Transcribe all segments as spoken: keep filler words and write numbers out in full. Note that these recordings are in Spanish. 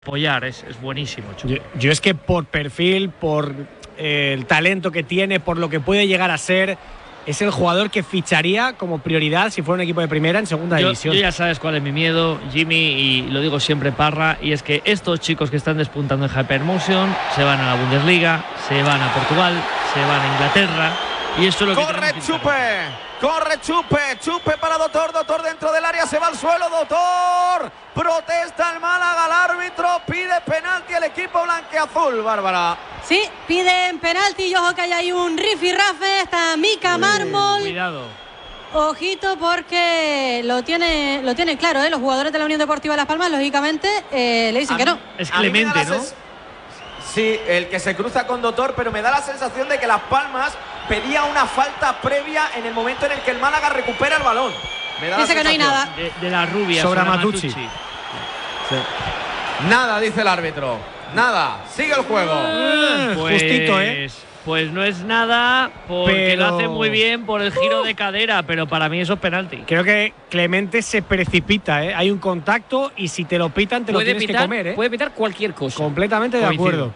apoyar, es, es buenísimo. Yo, yo es que por perfil, por eh, el talento que tiene, por lo que puede llegar a ser, es el jugador que ficharía como prioridad si fuera un equipo de primera en segunda yo, división. Yo ya sabes cuál es mi miedo, Jimmy, y lo digo siempre, Parra, y es que estos chicos que están despuntando en Hypermotion se van a la Bundesliga, se van a Portugal, se van a Inglaterra, y eso es lo que ¡Corre, Chupe! ¡Corre, Chupe! ¡Chupe para Dotor! ¡Dotor dentro del área! ¡Se va al suelo! ¡Dotor! Protesta el Málaga, el árbitro pide penalti al equipo blanqueazul, Bárbara. Sí, piden penalti y ojo que hay ahí un rifirrafe, está Mika Mármol. Cuidado. Ojito porque lo tiene, lo tienen claro, ¿eh? Los jugadores de la Unión Deportiva Las Palmas, lógicamente, eh, le dicen a que no. Es Clemente, ¿no? Sí, el que se cruza con Dotor, pero me da la sensación de que Las Palmas pedía una falta previa en el momento en el que el Málaga recupera el balón. Me da Dice que no hay nada. De, de la rubia. Sobre sobre Matucci. Matucci. Sí. Nada, dice el árbitro. Nada, sigue el juego. Eh, Pues, justito, ¿eh? Pues no es nada, porque Pero- lo hace muy bien por el giro de cadera, pero para mí eso es penalti. Creo que Clemente se precipita, ¿eh? Hay un contacto y si te lo pitan te lo Puede tienes pitar, que comer, ¿eh? puede pitar cualquier cosa. Completamente de Coincido. acuerdo.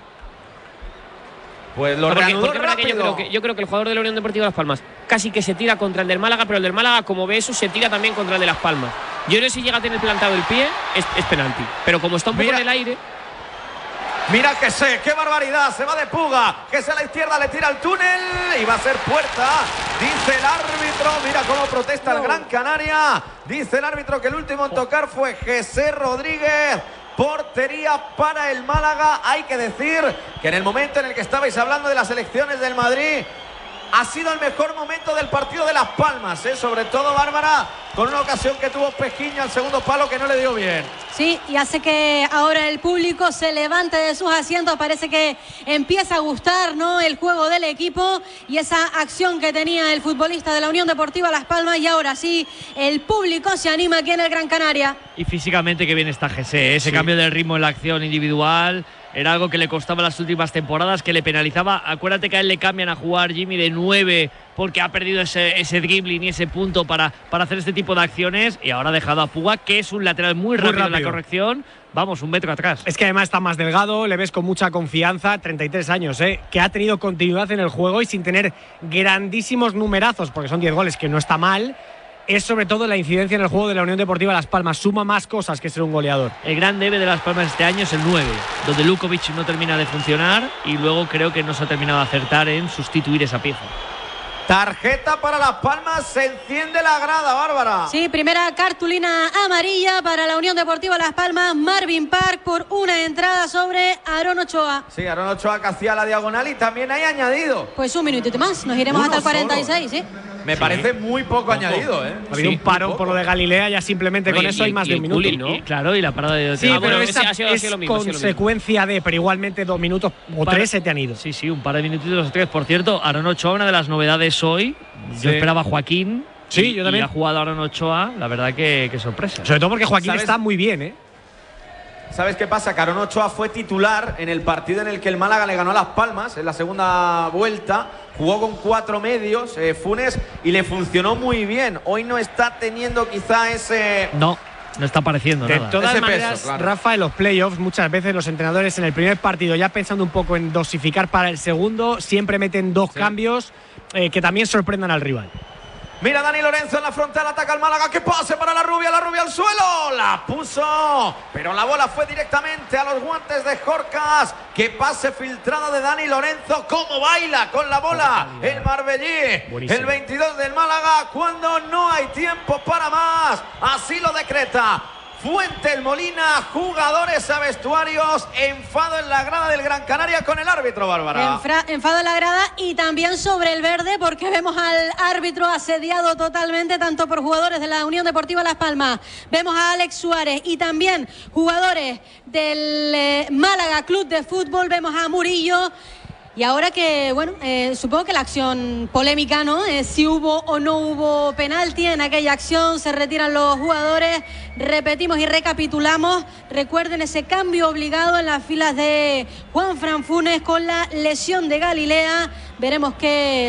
Pues lo No, porque- reanudó porque es verdad que yo, rápido. creo que, yo creo que el jugador de la Unión Deportiva Las Palmas casi que se tira contra el del Málaga, pero el del Málaga, como ve eso, se tira también contra el de Las Palmas. Yo creo que si llega a tener plantado el pie, es, es penalti. Pero como está un poco Mira. en el aire… Mira que sé, qué barbaridad, se va de Puga, que es a la izquierda, le tira al túnel y va a ser puerta, dice el árbitro. Mira cómo protesta el Gran Canaria, dice el árbitro que el último en tocar fue José Rodríguez. Portería para el Málaga. Hay que decir que en el momento en el que estabais hablando de las elecciones del Madrid, ha sido el mejor momento del partido de Las Palmas, ¿eh? Sobre todo Bárbara, con una ocasión que tuvo Pejiño al segundo palo que no le dio bien. Sí, y hace que ahora el público se levante de sus asientos. Parece que empieza a gustar, ¿no?, el juego del equipo y esa acción que tenía el futbolista de la Unión Deportiva Las Palmas. Y ahora sí, el público se anima aquí en el Gran Canaria. Y físicamente que bien está José, ese Sí. cambio del ritmo en la acción individual era algo que le costaba las últimas temporadas, que le penalizaba. Acuérdate que a él le cambian a jugar, Jimmy, de nueve porque ha perdido ese, ese dribbling y ese punto para, para hacer este tipo de acciones, y ahora ha dejado a Puga, que es un lateral muy rápido, en la rápido. corrección, vamos, un metro atrás. Es que además está más delgado, le ves con mucha confianza, treinta y tres años, ¿eh? Que ha tenido continuidad en el juego y sin tener grandísimos numerazos, porque son diez goles, que no está mal. Es sobre todo la incidencia en el juego de la Unión Deportiva Las Palmas. Suma más cosas que ser un goleador. El gran debe de Las Palmas este año es el nueve, donde Lukovic no termina de funcionar y luego creo que no se ha terminado de acertar en sustituir esa pieza. Tarjeta para Las Palmas, se enciende la grada, Bárbara. Sí, primera cartulina amarilla para la Unión Deportiva Las Palmas. Marvin Park por una entrada sobre Aarón Ochoa. Sí, Aarón Ochoa que hacía la diagonal y también hay añadido. Pues un minutito más, nos iremos Uno hasta el cuarenta y solo. seis, ¿sí? Me Sí. parece muy poco añadido, ¿eh? Ha habido Sí, un parón muy por lo poco. de Galilea, ya simplemente Oye, con eso y- hay más y de un el minuto. Cooling, ¿no? Y, claro, y la parada de Sí, Ah, pero bueno, esa ese ha sido- ha es sido lo mismo, ha sido lo mismo. consecuencia de, pero igualmente dos minutos o Para- tres se te han ido. Sí, sí, un par de minutitos o tres. Por cierto, Aarón Ochoa, una de las novedades hoy. Yo Sí. esperaba a Joaquín. Sí, y- yo también. Y ha jugado Aarón Ochoa, la verdad que, que sorpresa. Sobre todo porque Joaquín ¿Sabes? está muy bien, ¿eh? ¿Sabes qué pasa? Que Aarón Ochoa fue titular en el partido en el que el Málaga le ganó a Las Palmas en la segunda vuelta. Jugó con cuatro medios, eh, Funes, y le funcionó muy bien. Hoy no está teniendo quizá ese… No, no está apareciendo De nada. todas Ese peso, maneras, claro. Rafa, en los playoffs, muchas veces los entrenadores en el primer partido, ya pensando un poco en dosificar para el segundo, siempre meten dos Sí. cambios eh, que también sorprendan al rival. Mira Dani Lorenzo en la frontal, ataca al Málaga, que pase para la rubia, la rubia al suelo, la puso, pero la bola fue directamente a los guantes de Jorcas, que pase filtrada de Dani Lorenzo, cómo baila con la bola el Marbellí, Buenísimo. el veintidós del Málaga, cuando no hay tiempo para más, así lo decreta Fuente el Molina, jugadores a vestuarios, enfado en la grada del Gran Canaria con el árbitro, Bárbara. Enfra- enfado en la grada y también sobre el verde, porque vemos al árbitro asediado totalmente, tanto por jugadores de la Unión Deportiva Las Palmas. Vemos a Alex Suárez y también jugadores del eh, Málaga Club de Fútbol. Vemos a Murillo. Y ahora que, bueno, eh, supongo que la acción polémica, ¿no? Eh, si hubo o no hubo penalti en aquella acción, se retiran los jugadores. Repetimos y recapitulamos. Recuerden ese cambio obligado en las filas de Juan Fran Funes con la lesión de Galilea. Veremos qué,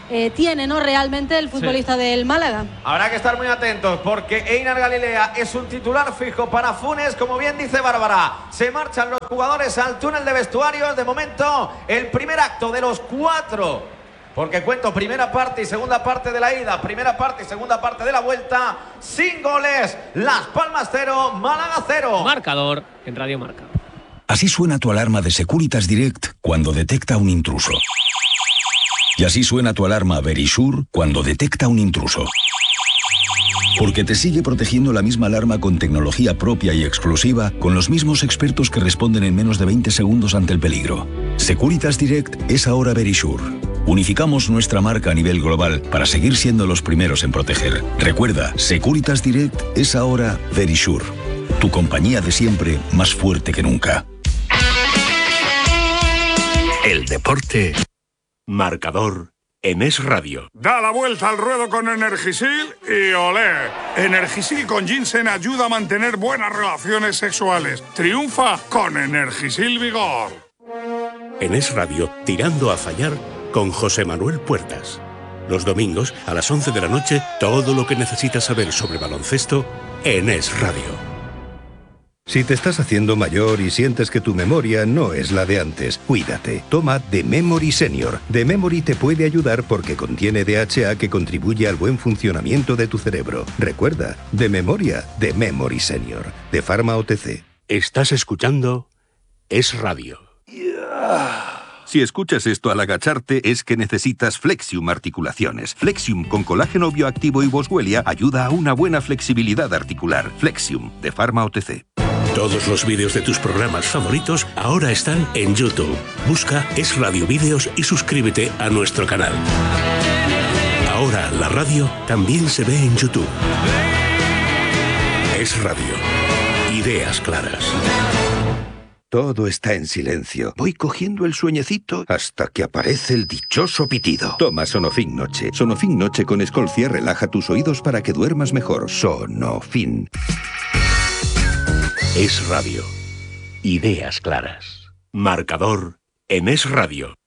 eh, tiene, ¿no? Realmente el futbolista sí. del Málaga. Habrá que estar muy atentos porque Einar Galilea es un titular fijo para Funes, como bien dice Bárbara. Se marchan los jugadores al túnel de vestuarios. De momento, el primer acto de los cuatro. Porque cuento primera parte y segunda parte de la ida, primera parte y segunda parte de la vuelta, sin goles, Las Palmas cero, Málaga cero. Marcador en Radio Marca. Así suena tu alarma de Securitas Direct cuando detecta un intruso. Y así suena tu alarma Verisure cuando detecta un intruso. Porque te sigue protegiendo la misma alarma con tecnología propia y exclusiva, con los mismos expertos que responden en menos de veinte segundos ante el peligro. Securitas Direct es ahora Verisure. Unificamos nuestra marca a nivel global para seguir siendo los primeros en proteger. Recuerda, Securitas Direct es ahora Verisure. Tu compañía de siempre, más fuerte que nunca. El deporte. Marcador en Es Radio. Da la vuelta al ruedo con Energisil y olé. Energisil con ginseng ayuda a mantener buenas relaciones sexuales. Triunfa con Energisil Vigor. En Es Radio, tirando a fallar con José Manuel Puertas. Los domingos a las once de la noche, todo lo que necesitas saber sobre baloncesto en Es Radio. Si te estás haciendo mayor y sientes que tu memoria no es la de antes, cuídate. Toma The Memory Senior. The Memory te puede ayudar porque contiene D H A que contribuye al buen funcionamiento de tu cerebro. Recuerda, de memoria, The Memory Senior. De Pharma O T C. Estás escuchando Es Radio. Si escuchas esto al agacharte es que necesitas Flexium Articulaciones. Flexium con colágeno bioactivo y boswellia ayuda a una buena flexibilidad articular. Flexium, de Pharma O T C. Todos los vídeos de tus programas favoritos ahora están en YouTube. Busca Es Radio Vídeos y suscríbete a nuestro canal. Ahora la radio también se ve en YouTube. Es Radio. Ideas claras. Todo está en silencio. Voy cogiendo el sueñecito hasta que aparece el dichoso pitido. Toma Sonofin Noche. Sonofin Noche con Escolcia relaja tus oídos para que duermas mejor. Sonofin. Es Radio. Ideas claras. Marcador en Es Radio.